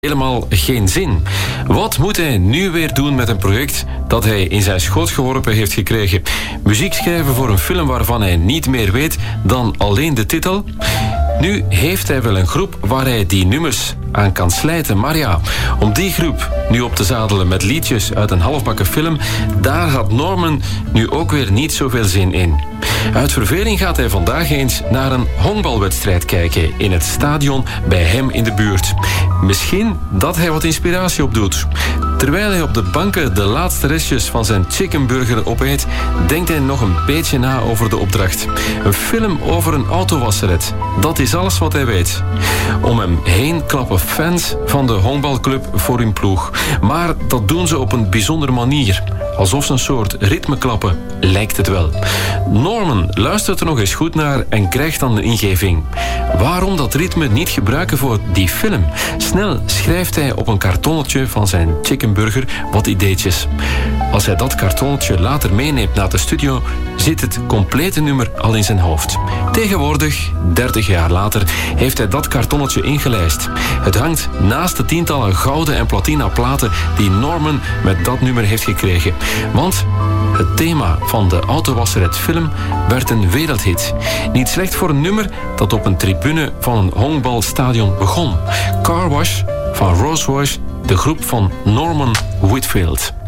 helemaal geen zin. Wat moet hij nu weer doen met een project dat hij in zijn schoot geworpen heeft gekregen? Muziek schrijven voor een film waarvan hij niet meer weet dan alleen de titel? Nu heeft hij wel een groep waar hij die nummers aan kan slijten. Maar ja, om die groep nu op te zadelen met liedjes uit een halfbakken film, daar had Norman nu ook weer niet zoveel zin in. Uit verveling gaat hij vandaag eens naar een honkbalwedstrijd kijken in het stadion bij hem in de buurt. Misschien dat hij wat inspiratie opdoet. Terwijl hij op de banken de laatste restjes van zijn chickenburger opeet, denkt hij nog een beetje na over de opdracht. Een film over een autowasseret. Dat is alles wat hij weet. Om hem heen klappen fans van de honkbalclub voor hun ploeg. Maar dat doen ze op een bijzondere manier. Alsof ze een soort ritme klappen, lijkt het wel. Norman luistert er nog eens goed naar en krijgt dan de ingeving. Waarom dat ritme niet gebruiken voor die film? Snel schrijft hij op een kartonnetje van zijn chickenburger wat ideetjes. Als hij dat kartonnetje later meeneemt naar de studio, zit het complete nummer al in zijn hoofd. Tegenwoordig, 30 jaar later, heeft hij dat kartonnetje ingelijst. Het hangt naast de tientallen gouden en platina platen die Norman met dat nummer heeft gekregen. Want het thema van de autowasseret film werd een wereldhit. Niet slecht voor een nummer dat op een tribune van een honkbalstadion begon. Car Wash van Rose Wash, de groep van Norman Whitfield.